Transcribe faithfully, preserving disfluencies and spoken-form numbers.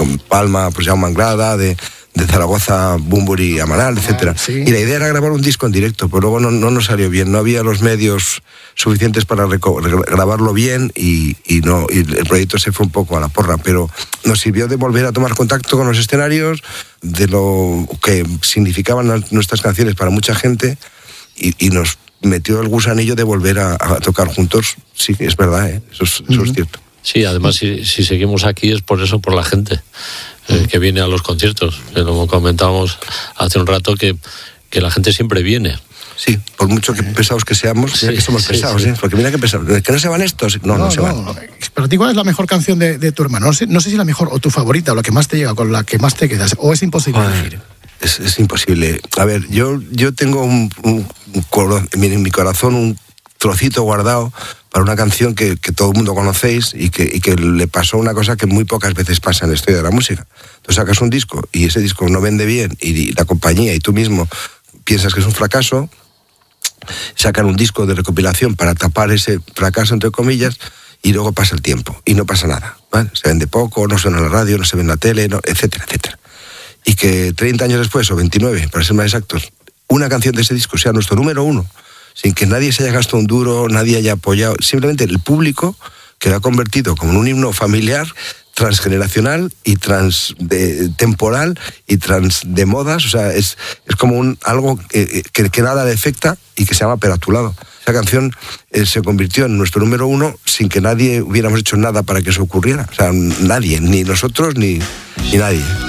Palma, pues Jaume Anglada, de, de Zaragoza, Bumburi, Amaral, etcétera. Ah, sí. Y la idea era grabar un disco en directo, pero luego no, no nos salió bien, no había los medios suficientes para reco- grabarlo bien y, y, no, y el proyecto se fue un poco a la porra, pero nos sirvió de volver a tomar contacto con los escenarios, de lo que significaban nuestras canciones para mucha gente y, y nos metió el gusanillo de volver a, a tocar juntos. Sí, es verdad, ¿eh? eso, es, eso uh-huh. es cierto. Sí, además si, si seguimos aquí es por eso, por la gente eh, que viene a los conciertos, que como comentábamos hace un rato que, que la gente siempre viene. Sí, por mucho que pesados que seamos, sí, que somos sí, pesados, sí. ¿eh? Porque mira que pesados. ¿Que no se van estos? No, no, no se van. No. Para ti, ¿cuál es la mejor canción de, de tu hermano? No sé, no sé si la mejor o tu favorita o la que más te llega, con la que más te quedas, o es imposible Ay, elegir. Es, es imposible. A ver, yo, yo tengo un, un, un, en mi corazón un trocito guardado para una canción que, que todo el mundo conocéis y que, y que le pasó una cosa que muy pocas veces pasa en la historia de la música. Tú sacas un disco y ese disco no vende bien y, y la compañía y tú mismo piensas que es un fracaso, sacan un disco de recopilación para tapar ese fracaso, entre comillas, y luego pasa el tiempo y no pasa nada, ¿vale? Se vende poco, no suena en la radio, no se ve en la tele, no, etcétera, etcétera. Y que treinta años después, o veintinueve, para ser más exactos, una canción de ese disco sea nuestro número uno, sin que nadie se haya gastado un duro, nadie haya apoyado, simplemente el público que lo ha convertido como en un himno familiar, transgeneracional y trans de, temporal y trans de modas, o sea, es, es como un algo que, que, que nada le afecta y que se llama Pero a tu lado. Esa canción eh, se convirtió en nuestro número uno sin que nadie hubiéramos hecho nada para que eso ocurriera, o sea, nadie, ni nosotros ni, ni nadie.